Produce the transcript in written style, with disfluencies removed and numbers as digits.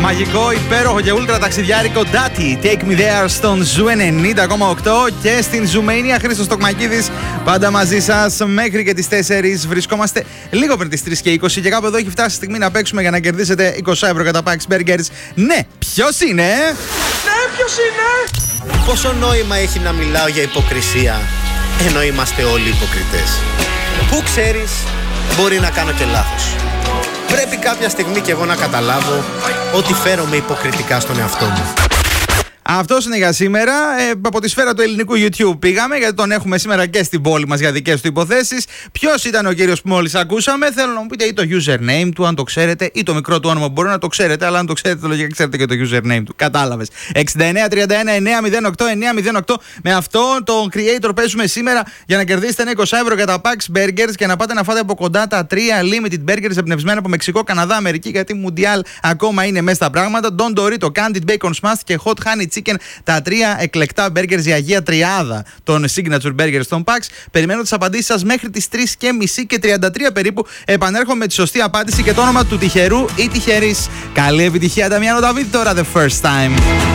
Μαγικό, υπέροχο και ούλτρα ταξιδιάρικο Daddy, Take Me There στον Ζου 90,8 και στην Ζουμania. Χρήστος Τοκμακίδης πάντα μαζί σας μέχρι και τις 4. Βρισκόμαστε λίγο πριν τις 3:20 και κάπου εδώ έχει φτάσει η στιγμή να παίξουμε για να κερδίσετε 20 ευρώ κατά Pax Burgers. Ναι, ποιος είναι? Ποιος είναι? Πόσο νόημα έχει να μιλάω για υποκρισία ενώ είμαστε όλοι υποκριτές? Πού ξέρεις, μπορεί να κάνω και λάθος. Πρέπει κάποια στιγμή κι εγώ να καταλάβω ότι φέρομαι υποκριτικά στον εαυτό μου. Αυτός είναι για σήμερα. Από τη σφαίρα του ελληνικού YouTube πήγαμε, γιατί τον έχουμε σήμερα και στην πόλη μας για δικές του υποθέσεις. Ποιος ήταν ο κύριος που μόλις ακούσαμε? Θέλω να μου πείτε ή το username του, αν το ξέρετε, ή το μικρό του όνομα. Μπορεί να το ξέρετε, αλλά αν το ξέρετε, λογικά ξέρετε και το username του. Κατάλαβες. 6931-908-908. Με αυτό το creator παίζουμε σήμερα για να κερδίσετε 20 ευρώ για τα Pax Burgers και να πάτε να φάτε από κοντά τα 3 limited burgers εμπνευσμένα από Μεξικό, Καναδά, Αμερική, γιατί Mundial ακόμα είναι μέσα στα πράγματα. Don Dorito, Candied Bacon Smash και Hot Honey Chicken, τα 3 εκλεκτά burgers, η Αγία Τριάδα των Signature Burgers των Pax. Περιμένω τις απαντήσεις σας μέχρι τις 3:30 και 33 περίπου. Επανέρχομαι με τη σωστή απάντηση και το όνομα του τυχερού ή τυχερής. Καλή επιτυχία, Νταμιάνο Νταβίδ, τώρα The First Time.